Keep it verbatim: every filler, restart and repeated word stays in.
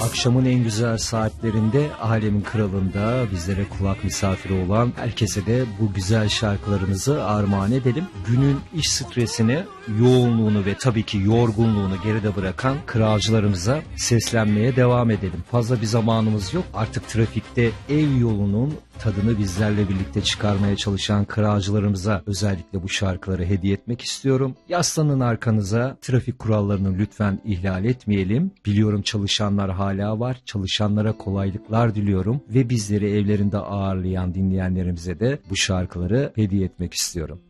Akşamın en güzel saatlerinde Alemin Kralı'nda bizlere kulak misafiri olan herkese de bu güzel şarkılarımızı armağan edelim. Günün iş stresini, yoğunluğunu ve tabii ki yorgunluğunu geride bırakan kralcılarımıza seslenmeye devam edelim. Fazla bir zamanımız yok. Artık trafikte ev yolunun tadını bizlerle birlikte çıkarmaya çalışan kralcılarımıza özellikle bu şarkıları hediye etmek istiyorum. Yaslanın arkanıza, trafik kurallarını lütfen ihlal etmeyelim. Biliyorum çalışanlar hala var. Çalışanlara kolaylıklar diliyorum ve bizleri evlerinde ağırlayan dinleyenlerimize de bu şarkıları hediye etmek istiyorum.